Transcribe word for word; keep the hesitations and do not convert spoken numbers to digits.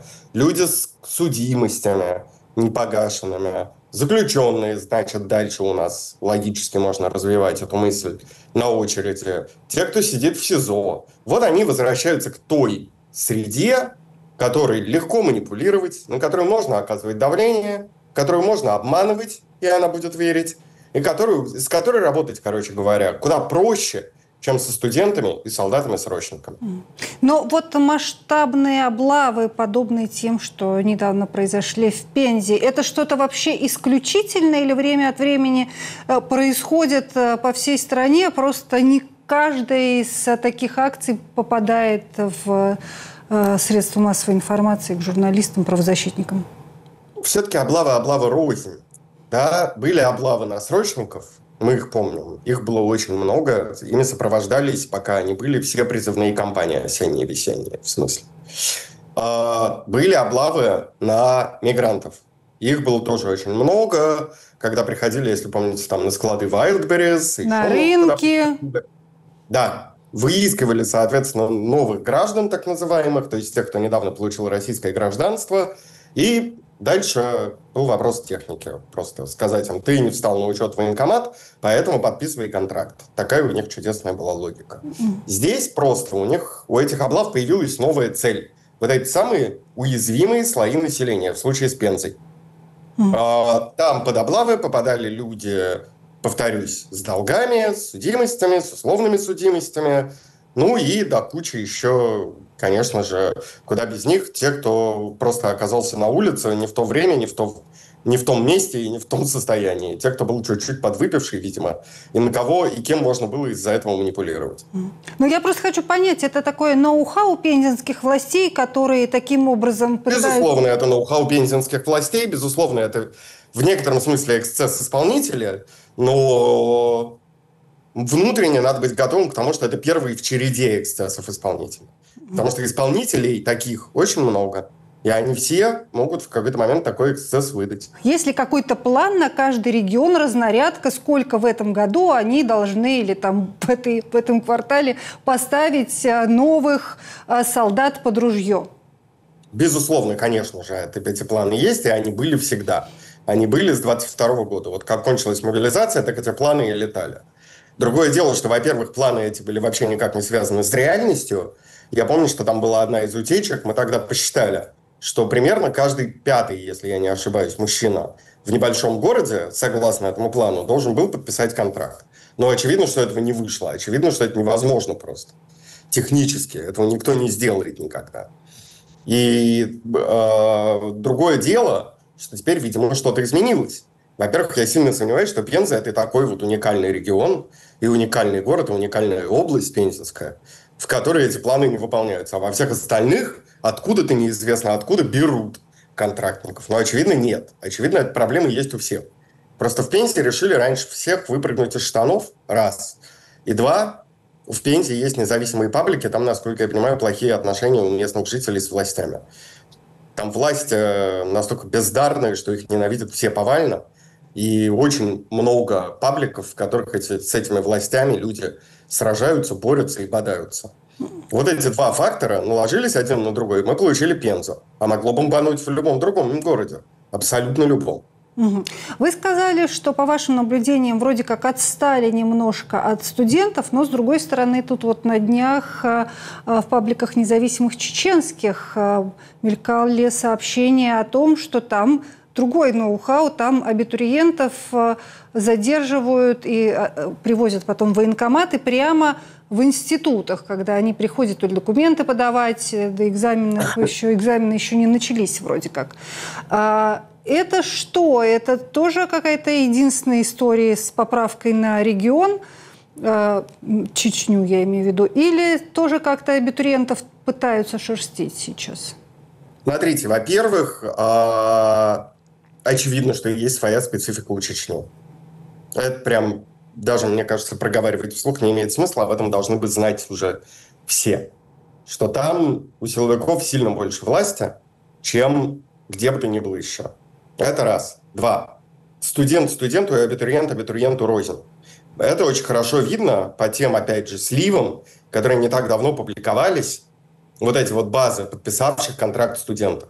люди с судимостями непогашенными, заключенные, значит, дальше у нас логически можно развивать эту мысль на очереди, те, кто сидит в СИЗО. Вот они возвращаются к той среде, которой легко манипулировать, на которую можно оказывать давление, которую можно обманывать, и она будет верить, и которую, с которой работать, короче говоря, куда проще, чем со студентами и солдатами-срочниками. Но вот масштабные облавы, подобные тем, что недавно произошли в Пензе, это что-то вообще исключительное или время от времени происходит по всей стране? Просто не каждая из таких акций попадает в средства массовой информации, к журналистам, правозащитникам? Все-таки облавы, облавы рознь. Да, были облавы на срочников, мы их помним. Их было очень много. Ими сопровождались, пока они были, все призывные кампании осенние, весенние, в смысле. А, были облавы на мигрантов. Их было тоже очень много. Когда приходили, если помните, там на склады Wildberries. На рынки. Да. Выискивали, соответственно, новых граждан, так называемых, то есть тех, кто недавно получил российское гражданство. И дальше был вопрос техники. Просто сказать им, ты не встал на учет в военкомат, поэтому подписывай контракт. Такая у них чудесная была логика. Здесь просто у них, у этих облав появилась новая цель. Вот эти самые уязвимые слои населения, в случае с Пензой. Там под облавы попадали люди, повторюсь, с долгами, с судимостями, с условными судимостями. Ну и до кучи еще, конечно же, куда без них, те, кто просто оказался на улице не в то время, не в, то, не в том месте и не в том состоянии. Те, кто был чуть-чуть подвыпивший, видимо, и на кого и кем можно было из-за этого манипулировать. Ну, я просто хочу понять, это такое ноу-хау пензенских властей, которые таким образом пытаются... Безусловно, это ноу-хау пензенских властей, безусловно, это в некотором смысле эксцесс исполнителя, но... Внутренне надо быть готовым к тому, что это первый в череде эксцессов исполнителей. Потому что исполнителей таких очень много. И они все могут в какой-то момент такой эксцесс выдать. Есть ли какой-то план на каждый регион, разнарядка, сколько в этом году они должны или там в, этой, в этом квартале поставить новых солдат под ружье? Безусловно, конечно же, эти планы есть, и они были всегда. Они были с двадцать второго года. Вот как кончилась мобилизация, так эти планы и летали. Другое дело, что, во-первых, планы эти были вообще никак не связаны с реальностью. Я помню, что там была одна из утечек, мы тогда посчитали, что примерно каждый пятый, если я не ошибаюсь, мужчина в небольшом городе, согласно этому плану, должен был подписать контракт. Но очевидно, что этого не вышло. Очевидно, что это невозможно просто. Технически. Этого никто не сделает никогда. И э, другое дело, что теперь, видимо, что-то изменилось. Во-первых, я сильно сомневаюсь, что Пенза – это такой вот уникальный регион и уникальный город, и уникальная область пензенская, в которой эти планы не выполняются. А во всех остальных откуда-то неизвестно, откуда берут контрактников. Но, очевидно, нет. Очевидно, эта проблема есть у всех. Просто в Пензе решили раньше всех выпрыгнуть из штанов, раз. И два, в Пензе есть независимые паблики, там, насколько я понимаю, плохие отношения у местных жителей с властями. Там власти настолько бездарные, что их ненавидят все повально. И очень много пабликов, в которых эти, с этими властями люди сражаются, борются и бодаются. Вот эти два фактора наложились один на другой, мы получили Пензу. А могло бомбануть в любом другом городе. Абсолютно любом. Вы сказали, что, по вашим наблюдениям, вроде как отстали немножко от студентов, но, с другой стороны, тут вот на днях в пабликах независимых чеченских мелькали сообщения о том, что там другой ноу-хау, там абитуриентов задерживают и привозят потом в военкоматы прямо в институтах, когда они приходят то ли документы подавать, до экзаменов еще, экзамены еще не начались вроде как. Это что? Это тоже какая-то единственная история с поправкой на регион, Чечню я имею в виду, или тоже как-то абитуриентов пытаются шерстить сейчас? Смотрите, во-первых, очевидно, что есть своя специфика у Чечни. Это прям, даже, мне кажется, проговаривать вслух не имеет смысла, об этом должны бы знать уже все. Что там у силовиков сильно больше власти, чем где бы то ни было еще. Это раз. Два. Студент студенту и абитуриент абитуриенту рознь. Это очень хорошо видно по тем, опять же, сливам, которые не так давно публиковались. Вот эти вот базы подписавших контракт студентов.